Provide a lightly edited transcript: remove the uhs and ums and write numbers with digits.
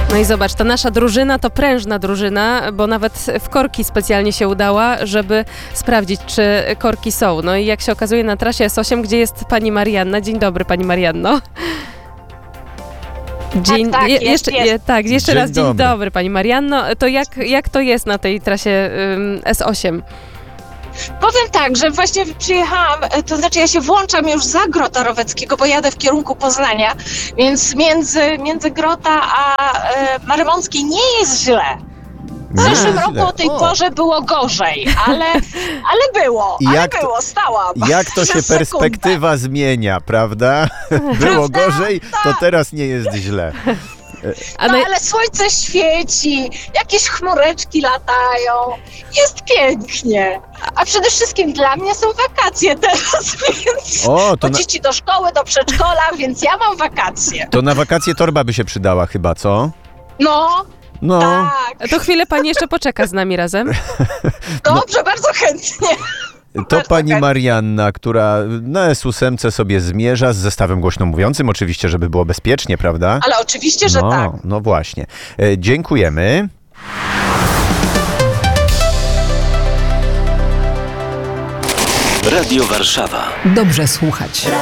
No i zobacz, ta nasza drużyna to prężna drużyna, bo nawet w korki specjalnie się udała, żeby sprawdzić, czy korki są. No i jak się okazuje na trasie S8, gdzie jest pani Marianna. Dzień dobry, pani Marianno. Jeszcze Dzień raz dzień dobry. dobry, pani Marianno. To jak to jest na tej trasie S8? Powiem tak, że właśnie przyjechałam, to znaczy ja się włączam już za Grota Roweckiego, bo jadę w kierunku Poznania, więc między Grota a Marymąckiej nie jest źle. W zeszłym roku o tej porze było gorzej, ale było, stałam. Jak to się Przez sekundę. perspektywa zmienia, prawda? Było Prawda? gorzej, to teraz nie jest źle. Ale słońce świeci, jakieś chmureczki latają, jest pięknie. A przede wszystkim dla mnie są wakacje teraz, więc bo dzieci do szkoły, do przedszkola, więc ja mam wakacje. To na wakacje torba by się przydała chyba, co? No. Tak. To chwilę pani jeszcze poczeka z nami razem. Dobrze, bardzo chętnie. To Bardzo pani chętnie. Marianna, która na S8 sobie zmierza z zestawem głośno mówiącym, oczywiście, żeby było bezpiecznie, prawda? Ale oczywiście, że tak. No właśnie. Dziękujemy. Radio Warszawa. Dobrze słuchać.